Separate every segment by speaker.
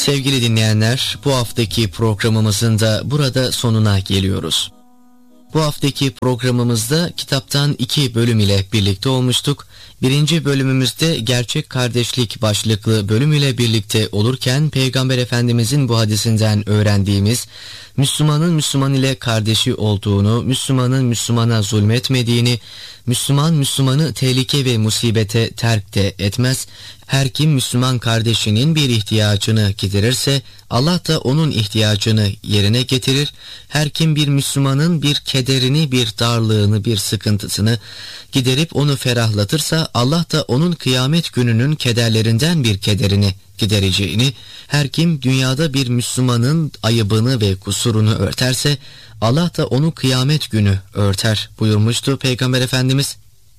Speaker 1: Sevgili dinleyenler, bu haftaki programımızın da burada sonuna geliyoruz. Bu haftaki programımızda kitaptan 2 bölüm ile birlikte olmuştuk. Birinci bölümümüzde gerçek kardeşlik başlıklı bölüm ile birlikte olurken Peygamber Efendimizin bu hadisinden öğrendiğimiz Müslümanın Müslüman ile kardeşi olduğunu, Müslümanın Müslümana zulmetmediğini, Müslüman Müslümanı tehlike ve musibete terk de etmez. Her kim Müslüman kardeşinin bir ihtiyacını giderirse Allah da onun ihtiyacını yerine getirir. Her kim bir Müslümanın bir kederini, bir darlığını, bir sıkıntısını giderip onu ferahlatırsa Allah da onun kıyamet gününün kederlerinden bir kederini gidereceğini, her kim dünyada bir Müslümanın ayıbını ve kusurunu örterse Allah da onu kıyamet günü örter buyurmuştu Peygamber Efendimiz.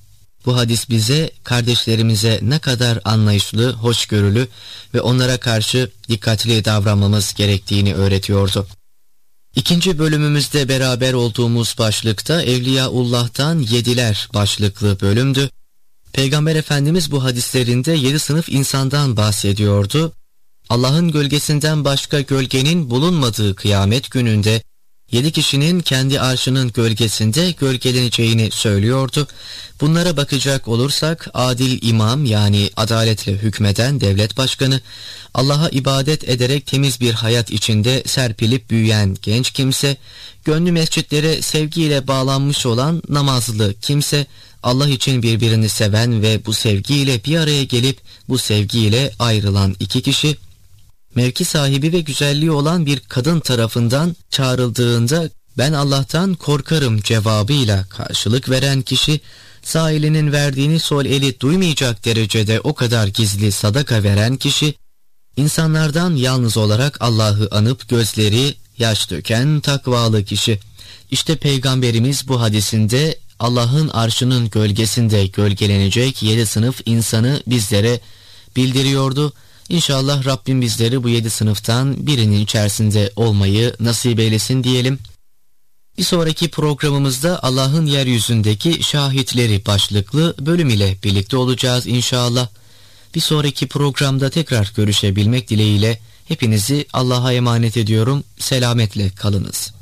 Speaker 1: Bu hadis bize kardeşlerimize ne kadar anlayışlı, hoşgörülü ve onlara karşı dikkatli davranmamız gerektiğini öğretiyordu. İkinci bölümümüzde beraber olduğumuz başlıkta Evliyaullah'tan 7'ler başlıklı bölümdü. Peygamber Efendimiz bu hadislerinde 7 sınıf insandan bahsediyordu. Allah'ın gölgesinden başka gölgenin bulunmadığı kıyamet gününde 7 kişinin kendi arşının gölgesinde gölgeleneceğini söylüyordu. Bunlara bakacak olursak adil imam, yani adaletle hükmeden devlet başkanı, Allah'a ibadet ederek temiz bir hayat içinde serpilip büyüyen genç kimse, gönlü mescitlere sevgiyle bağlanmış olan namazlı kimse, Allah için birbirini seven ve bu sevgiyle bir araya gelip bu sevgiyle ayrılan 2 kişi, mevki sahibi ve güzelliği olan bir kadın tarafından çağrıldığında ben Allah'tan korkarım cevabıyla karşılık veren kişi, sağ elinin verdiğini sol eli duymayacak derecede o kadar gizli sadaka veren kişi, insanlardan yalnız olarak Allah'ı anıp gözleri yaş döken takvalı kişi. İşte Peygamberimiz bu hadisinde Allah'ın arşının gölgesinde gölgelenecek 7 sınıf insanı bizlere bildiriyordu. İnşallah Rabbim bizleri bu 7 sınıftan birinin içerisinde olmayı nasip eylesin diyelim. Bir sonraki programımızda Allah'ın yeryüzündeki şahitleri başlıklı bölüm ile birlikte olacağız inşallah. Bir sonraki programda tekrar görüşebilmek dileğiyle hepinizi Allah'a emanet ediyorum. Selametle kalınız.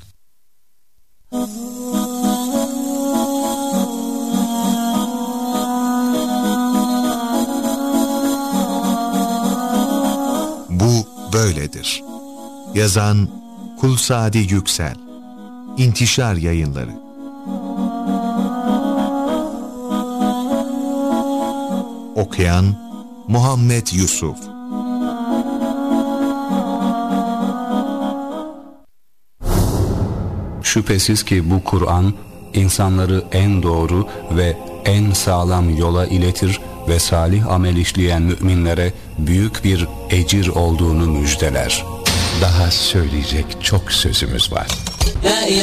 Speaker 2: Bu böyledir. Yazan Kulsadi Yüksel. İntişar Yayınları. Okuyan Muhammed Yusuf.
Speaker 3: Şüphesiz ki bu Kur'an insanları en doğru ve en sağlam yola iletir ve salih amel işleyen müminlere büyük bir ecir olduğunu müjdeler.
Speaker 4: Daha söyleyecek çok sözümüz var.